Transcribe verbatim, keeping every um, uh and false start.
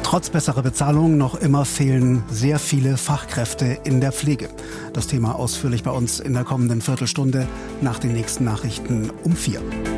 Trotz besserer Bezahlung noch immer fehlen sehr viele Fachkräfte in der Pflege. Das Thema ausführlich bei uns in der kommenden Viertelstunde nach den nächsten Nachrichten um vier.